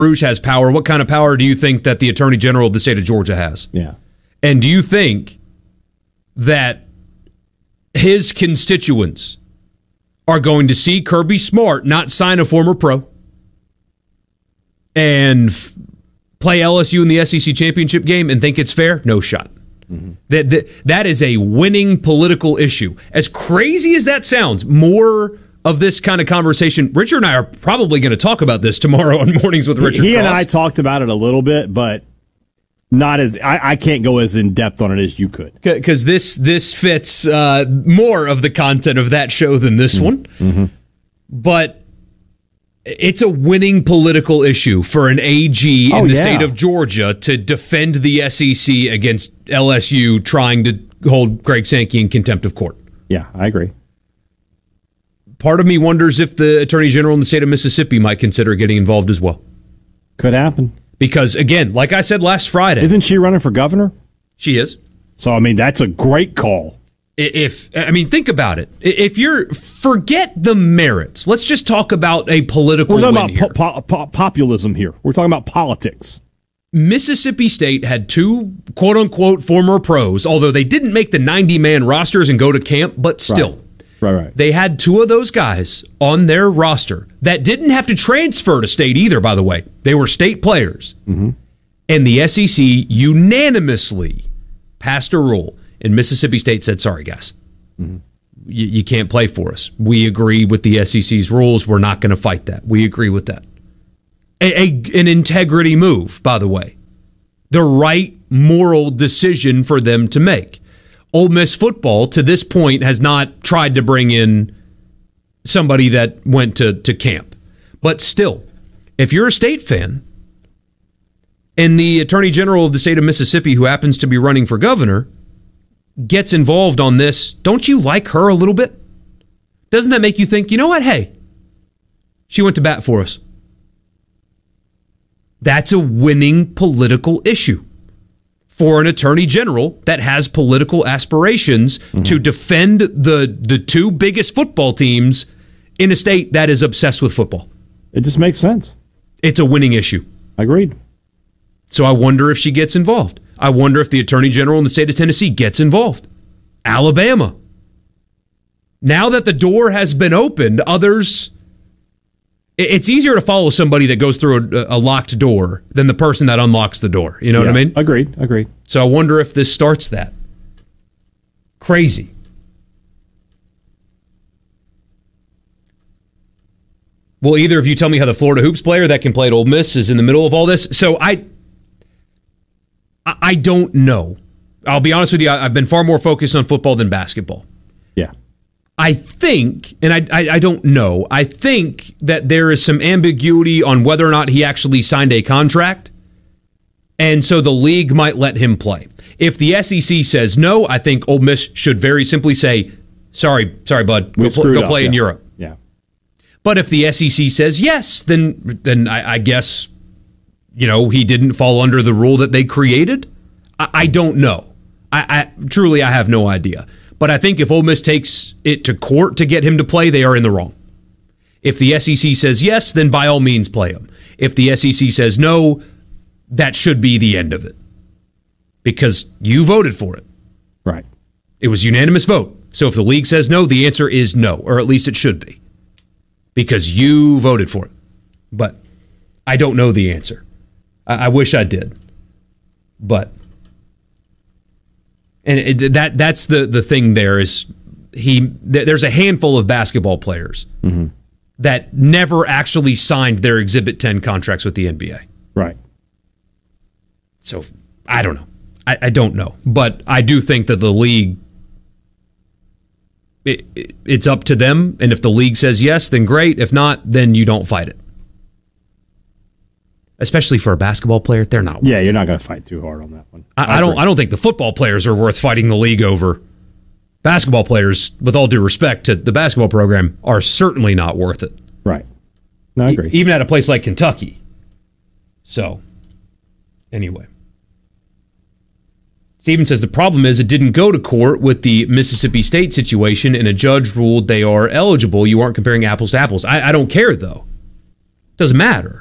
Rouge has power. What kind of power do you think that the Attorney General of the state of Georgia has? Yeah. And do you think that his constituents are going to see Kirby Smart not sign a former pro and play LSU in the SEC championship game and think it's fair? No shot. That is a winning political issue. As crazy as that sounds, more of this kind of conversation. Richard and I are probably going to talk about this tomorrow on Mornings with Richard He Cross. and I talked about it a little bit, but not as I can't go as in depth on it as you could. Because this fits more of the content of that show than this one. Mm-hmm. But it's a winning political issue for an AG in the state of Georgia to defend the SEC against LSU trying to hold Greg Sankey in contempt of court. Yeah, I agree. Part of me wonders if the Attorney General in the state of Mississippi might consider getting involved as well. Could happen. Because, again, like I said last Friday... Isn't she running for governor? She is. So, I mean, that's a great call. Think about it. If forget the merits. Let's just talk about a political win here. We're talking about populism here. We're talking about politics. Mississippi State had two quote-unquote former pros, although they didn't make the 90-man rosters and go to camp, but still. Right. They had two of those guys on their roster that didn't have to transfer to state either, by the way. They were state players. Mm-hmm. And the SEC unanimously passed a rule. And Mississippi State said, sorry, guys, you can't play for us. We agree with the SEC's rules. We're not going to fight that. We agree with that. An integrity move, by the way. The right moral decision for them to make. Ole Miss football, to this point, has not tried to bring in somebody that went to camp. But still, if you're a state fan, and the Attorney General of the state of Mississippi, who happens to be running for governor, gets involved on this, don't you like her a little bit? Doesn't that make you think, you know what, hey, she went to bat for us. That's a winning political issue for an attorney general that has political aspirations to defend the two biggest football teams in a state that is obsessed with football. It just makes sense. It's a winning issue. Agreed. So I wonder if she gets involved. I wonder if the Attorney General in the state of Tennessee gets involved. Alabama. Now that the door has been opened, others... It's easier to follow somebody that goes through a locked door than the person that unlocks the door. You know what I mean? Agreed. So I wonder if this starts that. Crazy. Will either of you tell me how the Florida Hoops player that can play at Ole Miss is in the middle of all this? So I don't know. I'll be honest with you, I've been far more focused on football than basketball. Yeah. I think, and I don't know, I think that there is some ambiguity on whether or not he actually signed a contract, and so the league might let him play. If the SEC says no, I think Ole Miss should very simply say, sorry, bud, go play in Europe. Yeah. But if the SEC says yes, then I guess, he didn't fall under the rule that they created. I don't know. I truly have no idea. But I think if Ole Miss takes it to court to get him to play, they are in the wrong. If the SEC says yes, then by all means play him. If the SEC says no, that should be the end of it. Because you voted for it. Right. It was unanimous vote. So if the league says no, the answer is no, or at least it should be. Because you voted for it. But I don't know the answer. I wish I did. But... And that's the thing there is there's a handful of basketball players that never actually signed their Exhibit 10 contracts with the NBA. Right. So, I don't know. I don't know. But I do think that the league, it's up to them. And if the league says yes, then great. If not, then you don't fight it. Especially for a basketball player, they're not. Yeah, you're not going to fight too hard on that one. I don't think the football players are worth fighting the league over. Basketball players, with all due respect to the basketball program, are certainly not worth it. Right. No, I agree. Even at a place like Kentucky. So, anyway. Steven says the problem is it didn't go to court with the Mississippi State situation, and a judge ruled they are eligible. You aren't comparing apples to apples. I don't care, though. Doesn't matter.